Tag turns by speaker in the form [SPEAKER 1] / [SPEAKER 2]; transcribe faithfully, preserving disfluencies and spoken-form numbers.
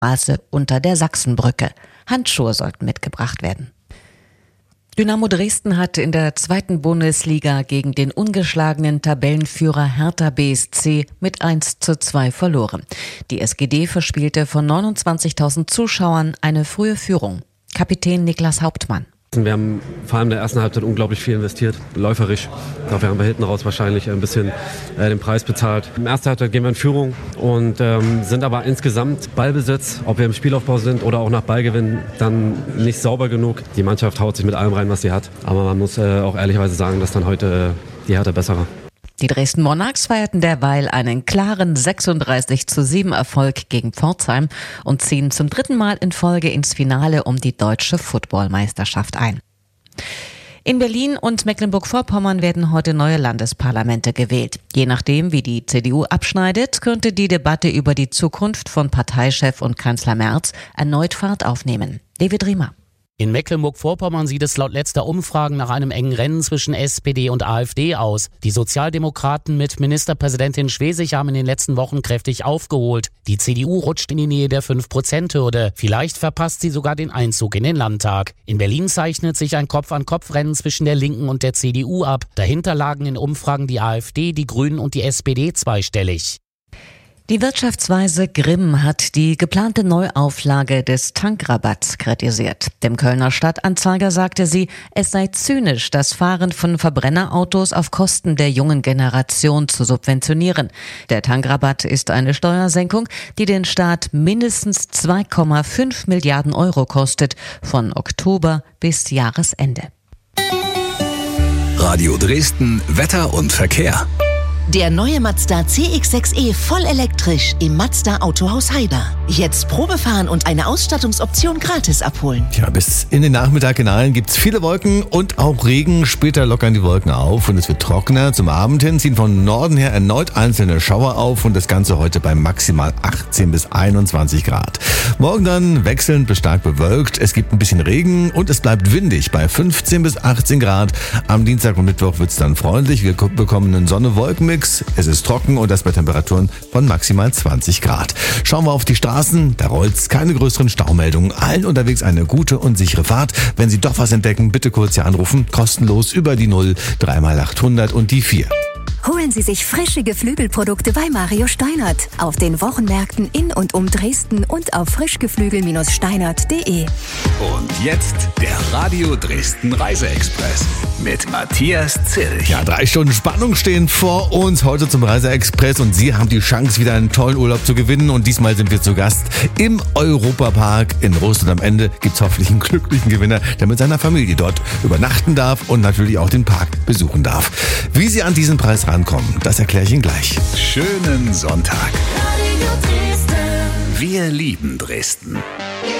[SPEAKER 1] Straße unter der Sachsenbrücke. Handschuhe sollten mitgebracht werden. Dynamo Dresden hat in der zweiten Bundesliga gegen den ungeschlagenen Tabellenführer Hertha B S C mit eins zu zwei verloren. Die S G D verspielte von neunundzwanzigtausend Zuschauern eine frühe Führung. Kapitän Niklas Hauptmann.
[SPEAKER 2] Wir haben vor allem in der ersten Halbzeit unglaublich viel investiert, läuferisch. Dafür haben wir hinten raus wahrscheinlich ein bisschen äh, den Preis bezahlt. In der ersten Halbzeit gehen wir in Führung und ähm, sind aber insgesamt Ballbesitz, ob wir im Spielaufbau sind oder auch nach Ballgewinn, dann nicht sauber genug. Die Mannschaft haut sich mit allem rein, was sie hat. Aber man muss äh, auch ehrlicherweise sagen, dass dann heute äh, die Hertha besser war.
[SPEAKER 1] Die Dresden Monarchs feierten derweil einen klaren sechsunddreißig zu sieben Erfolg gegen Pforzheim und ziehen zum dritten Mal in Folge ins Finale um die deutsche Footballmeisterschaft ein. In Berlin und Mecklenburg-Vorpommern werden heute neue Landesparlamente gewählt. Je nachdem, wie die C D U abschneidet, könnte die Debatte über die Zukunft von Parteichef und Kanzler Merz erneut Fahrt aufnehmen. David Riemer.
[SPEAKER 3] In Mecklenburg-Vorpommern sieht es laut letzter Umfragen nach einem engen Rennen zwischen S P D und AfD aus. Die Sozialdemokraten mit Ministerpräsidentin Schwesig haben in den letzten Wochen kräftig aufgeholt. Die C D U rutscht in die Nähe der fünf Prozent Hürde. Vielleicht verpasst sie sogar den Einzug in den Landtag. In Berlin zeichnet sich ein Kopf-an-Kopf-Rennen zwischen der Linken und der C D U ab. Dahinter lagen in Umfragen die AfD, die Grünen und die S P D zweistellig.
[SPEAKER 1] Die Wirtschaftsweise Grimm hat die geplante Neuauflage des Tankrabatts kritisiert. Dem Kölner Stadtanzeiger sagte sie, es sei zynisch, das Fahren von Verbrennerautos auf Kosten der jungen Generation zu subventionieren. Der Tankrabatt ist eine Steuersenkung, die den Staat mindestens zwei Komma fünf Milliarden Euro kostet, von Oktober bis Jahresende.
[SPEAKER 4] Radio Dresden, Wetter und Verkehr.
[SPEAKER 5] Der neue Mazda C X sechs E voll elektrisch im Mazda Autohaus Heiber. Jetzt Probefahren und eine Ausstattungsoption gratis abholen.
[SPEAKER 6] Ja, bis in den Nachmittag hinein gibt's viele Wolken und auch Regen. Später lockern die Wolken auf und es wird trockener. Zum Abend hin ziehen von Norden her erneut einzelne Schauer auf und das Ganze heute bei maximal achtzehn bis einundzwanzig Grad. Morgen dann wechselnd bis stark bewölkt. Es gibt ein bisschen Regen und es bleibt windig bei fünfzehn bis achtzehn Grad. Am Dienstag und Mittwoch wird's dann freundlich. Wir bekommen einen Sonne-Wolken-Mix. Es ist trocken und das bei Temperaturen von maximal zwanzig Grad. Schauen wir auf die Straßen, da rollt's, keine größeren Staumeldungen. Allen unterwegs eine gute und sichere Fahrt. Wenn Sie doch was entdecken, bitte kurz hier anrufen. Kostenlos über die null, drei mal achthundert und die vier.
[SPEAKER 7] Holen Sie sich frische Geflügelprodukte bei Mario Steinert. Auf den Wochenmärkten in und um Dresden und auf frischgeflügel Steinert punkt de.
[SPEAKER 4] Und jetzt der Radio Dresden Reiseexpress mit Matthias Zilch.
[SPEAKER 6] Ja, drei Stunden Spannung stehen vor uns heute zum Reiseexpress und Sie haben die Chance, wieder einen tollen Urlaub zu gewinnen. Und diesmal sind wir zu Gast im Europapark in Rust. Und am Ende gibt's hoffentlich einen glücklichen Gewinner, der mit seiner Familie dort übernachten darf und natürlich auch den Park besuchen darf. Wie Sie an diesen Preis rankommen, das erkläre ich Ihnen gleich.
[SPEAKER 4] Schönen Sonntag. Wir lieben Dresden.